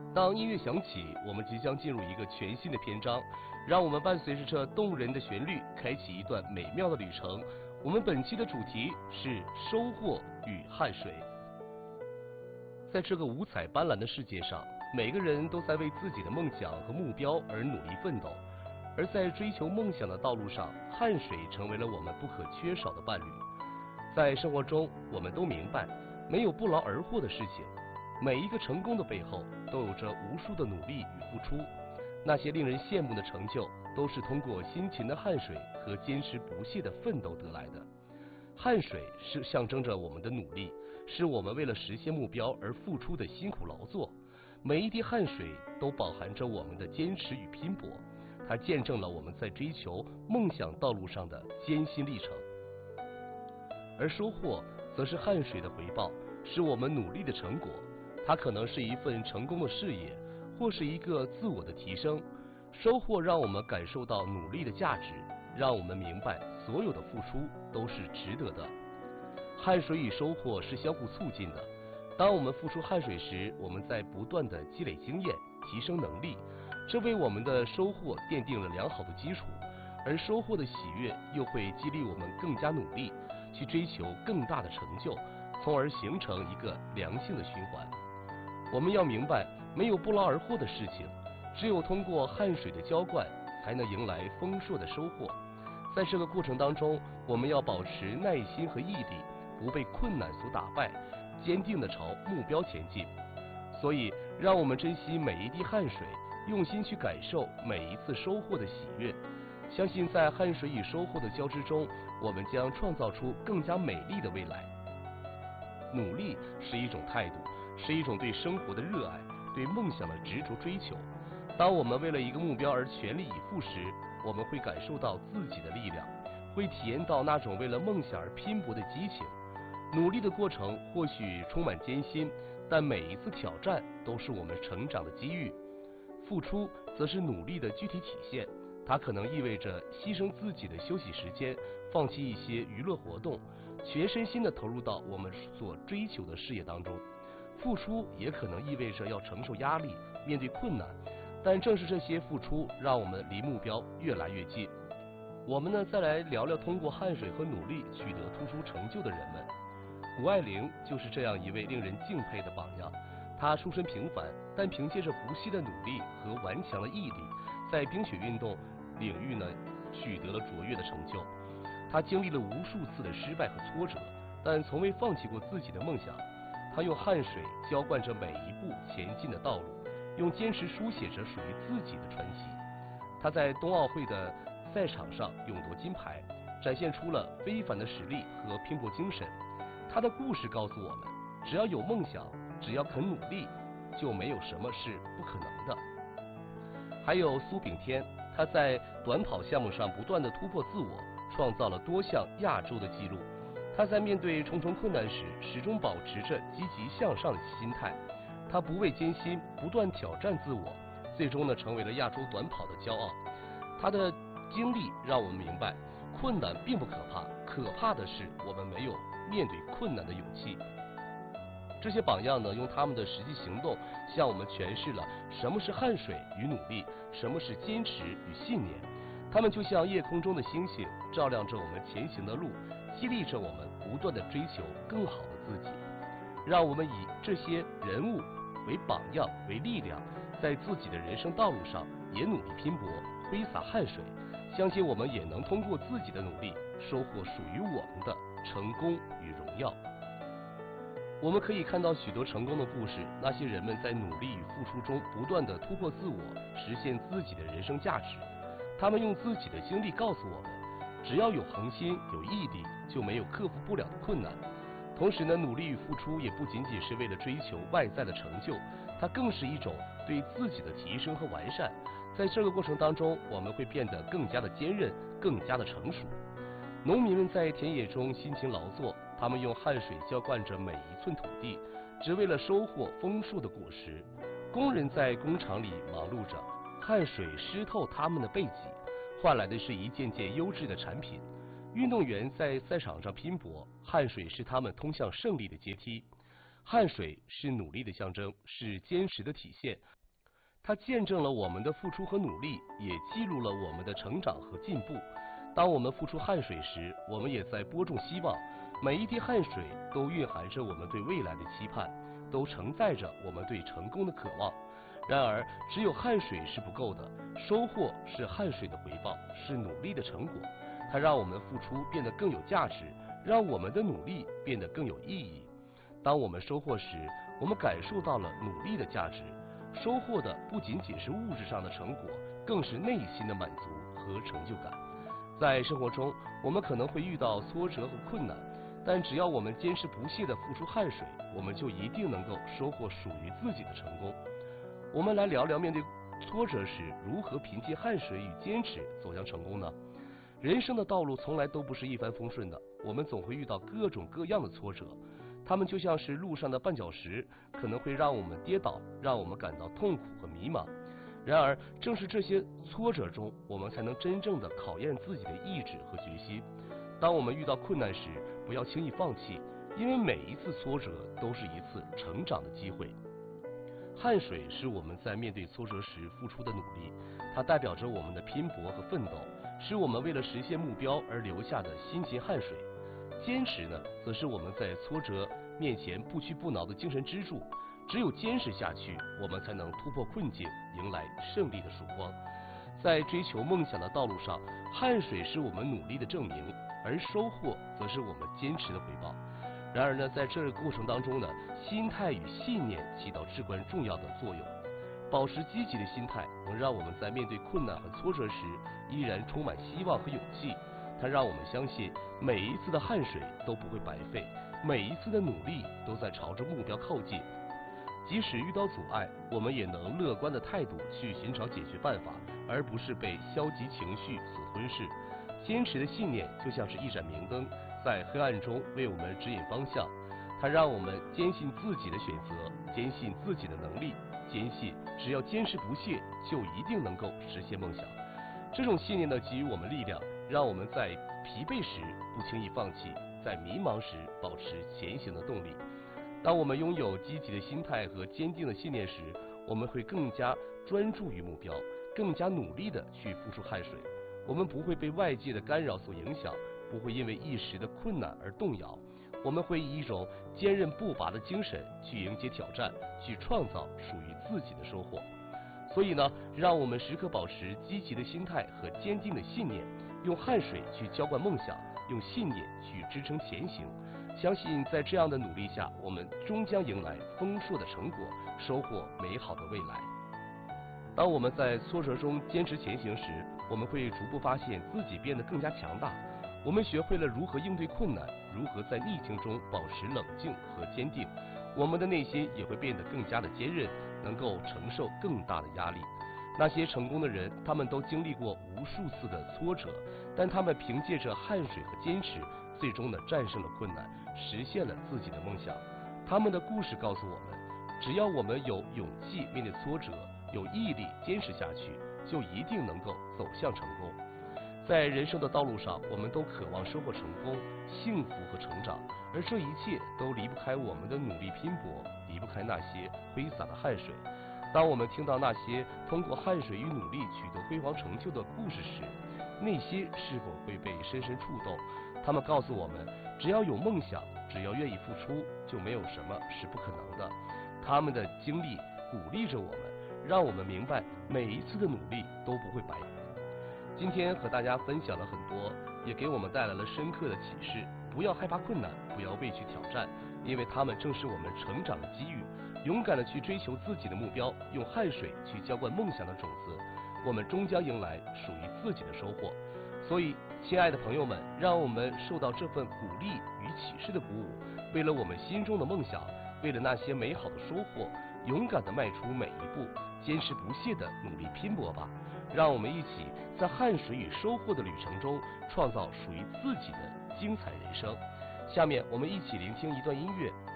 当音乐响起，我们即将进入一个全新的篇章，让我们伴随着这动人的旋律，开启一段美妙的旅程。我们本期的主题是收获与汗水。在这个五彩斑斓的世界上，每个人都在为自己的梦想和目标而努力奋斗，而在追求梦想的道路上，汗水成为了我们不可缺少的伴侣。在生活中，我们都明白，没有不劳而获的事情。每一个成功的背后，都有着无数的努力与付出。那些令人羡慕的成就，都是通过辛勤的汗水和坚持不懈的奋斗得来的。汗水是象征着我们的努力，是我们为了实现目标而付出的辛苦劳作。每一滴汗水都饱含着我们的坚持与拼搏，它见证了我们在追求梦想道路上的艰辛历程。而收获则是汗水的回报，是我们努力的成果。它可能是一份成功的事业，或是一个自我的提升。收获让我们感受到努力的价值，让我们明白所有的付出都是值得的。汗水与收获是相互促进的。当我们付出汗水时，我们在不断的积累经验，提升能力，这为我们的收获奠定了良好的基础。而收获的喜悦又会激励我们更加努力，去追求更大的成就，从而形成一个良性的循环。我们要明白，没有不劳而获的事情，只有通过汗水的浇灌，才能迎来丰硕的收获。在这个过程当中，我们要保持耐心和毅力，不被困难所打败，坚定地朝目标前进。所以，让我们珍惜每一滴汗水，用心去感受每一次收获的喜悦。相信在汗水与收获的交织中，我们将创造出更加美丽的未来。努力是一种态度，是一种对生活的热爱，对梦想的执着追求。当我们为了一个目标而全力以赴时，我们会感受到自己的力量，会体验到那种为了梦想而拼搏的激情。努力的过程或许充满艰辛，但每一次挑战都是我们成长的机遇。付出则是努力的具体体现，它可能意味着牺牲自己的休息时间，放弃一些娱乐活动，全身心地投入到我们所追求的事业当中。付出也可能意味着要承受压力，面对困难，但正是这些付出，让我们离目标越来越近。我们呢，再来聊聊通过汗水和努力取得突出成就的人们。谷爱凌就是这样一位令人敬佩的榜样。她出身平凡，但凭借着不懈的努力和顽强的毅力，在冰雪运动领域呢取得了卓越的成就。她经历了无数次的失败和挫折，但从未放弃过自己的梦想。她用汗水浇灌着每一步前进的道路，用坚持书写着属于自己的传奇。她在冬奥会的赛场上勇夺金牌，展现出了非凡的实力和拼搏精神。她的故事告诉我们，只要有梦想，只要肯努力，就没有什么是不可能的。还有苏炳添，他在短跑项目上不断的突破自我，创造了多项亚洲的纪录。他在面对重重困难时，始终保持着积极向上的心态。他不畏艰辛，不断挑战自我，最终呢成为了亚洲短跑的骄傲。他的经历让我们明白，困难并不可怕，可怕的是我们没有面对困难的勇气。这些榜样呢，用他们的实际行动向我们诠释了什么是汗水与努力，什么是坚持与信念。他们就像夜空中的星星，照亮着我们前行的路，激励着我们不断的追求更好的自己。让我们以这些人物为榜样，为力量，在自己的人生道路上也努力拼搏，挥洒汗水。相信我们也能通过自己的努力，收获属于我们的成功与荣耀。我们可以看到许多成功的故事，那些人们在努力与付出中不断地突破自我，实现自己的人生价值。他们用自己的经历告诉我们，只要有恒心、有毅力，就没有克服不了的困难。同时呢，努力与付出也不仅仅是为了追求外在的成就，它更是一种对自己的提升和完善。在这个过程当中，我们会变得更加的坚韧，更加的成熟。农民们在田野中辛勤劳作，他们用汗水浇灌着每一寸土地，只为了收获丰硕的果实。工人在工厂里忙碌着，汗水湿透他们的背脊，换来的是一件件优质的产品。运动员在赛场上拼搏，汗水是他们通向胜利的阶梯。汗水是努力的象征，是坚持的体现。 它见证了我们的付出和努力，也记录了我们的成长和进步。当我们付出汗水时，我们也在播种希望。每一滴汗水都蕴含着我们对未来的期盼，都承载着我们对成功的渴望。然而，只有汗水是不够的，收获是汗水的回报，是努力的成果。它让我们付出变得更有价值，让我们的努力变得更有意义。当我们收获时，我们感受到了努力的价值。收获的不仅仅是物质上的成果，更是内心的满足和成就感。在生活中，我们可能会遇到挫折和困难，但只要我们坚持不懈地付出汗水，我们就一定能够收获属于自己的成功。我们来聊聊面对挫折时如何凭借汗水与坚持走向成功呢？人生的道路从来都不是一帆风顺的，我们总会遇到各种各样的挫折，它们就像是路上的绊脚石，可能会让我们跌倒，让我们感到痛苦和迷茫。然而，正是这些挫折中，我们才能真正的考验自己的意志和决心。当我们遇到困难时，不要轻易放弃，因为每一次挫折都是一次成长的机会。汗水是我们在面对挫折时付出的努力，它代表着我们的拼搏和奋斗，是我们为了实现目标而流下的辛勤汗水。坚持呢，则是我们在挫折面前不屈不挠的精神支柱。只有坚持下去，我们才能突破困境，迎来胜利的曙光。在追求梦想的道路上，汗水是我们努力的证明，而收获则是我们坚持的回报。然而呢，在这个过程当中呢，心态与信念起到至关重要的作用。保持积极的心态，能让我们在面对困难和挫折时，依然充满希望和勇气。它让我们相信，每一次的汗水都不会白费，每一次的努力都在朝着目标靠近。即使遇到阻碍，我们也能乐观的态度去寻找解决办法，而不是被消极情绪所吞噬。坚持的信念就像是一盏明灯，在黑暗中为我们指引方向。它让我们坚信自己的选择，坚信自己的能力，坚信只要坚持不懈，就一定能够实现梦想。这种信念呢，给予我们力量，让我们在疲惫时不轻易放弃，在迷茫时保持前行的动力。当我们拥有积极的心态和坚定的信念时，我们会更加专注于目标，更加努力地去付出汗水。我们不会被外界的干扰所影响，不会因为一时的困难而动摇。我们会以一种坚韧不拔的精神去迎接挑战，去创造属于自己的收获。所以呢，让我们时刻保持积极的心态和坚定的信念，用汗水去浇灌梦想，用信念去支撑前行。相信在这样的努力下，我们终将迎来丰硕的成果，收获美好的未来。当我们在挫折中坚持前行时，我们会逐步发现自己变得更加强大。我们学会了如何应对困难，如何在逆境中保持冷静和坚定。我们的内心也会变得更加的坚韧，能够承受更大的压力。那些成功的人，他们都经历过无数次的挫折，但他们凭借着汗水和坚持，最终呢战胜了困难，实现了自己的梦想。他们的故事告诉我们，只要我们有勇气面对挫折，有毅力坚持下去，就一定能够走向成功。在人生的道路上，我们都渴望收获成功、幸福和成长，而这一切都离不开我们的努力拼搏，离不开那些挥洒的汗水。当我们听到那些通过汗水与努力取得辉煌成就的故事时，内心是否会被深深触动？他们告诉我们，只要有梦想，只要愿意付出，就没有什么是不可能的。他们的经历鼓励着我们，让我们明白每一次的努力都不会白费。今天和大家分享了很多，也给我们带来了深刻的启示。不要害怕困难，不要畏惧挑战，因为他们正是我们成长的机遇。勇敢的去追求自己的目标，用汗水去浇灌梦想的种子，我们终将迎来属于自己的收获。所以，亲爱的朋友们，让我们受到这份鼓励与启示的鼓舞，为了我们心中的梦想，为了那些美好的收获，勇敢地迈出每一步，坚持不懈地努力拼搏吧。让我们一起在汗水与收获的旅程中，创造属于自己的精彩人生。下面我们一起聆听一段音乐，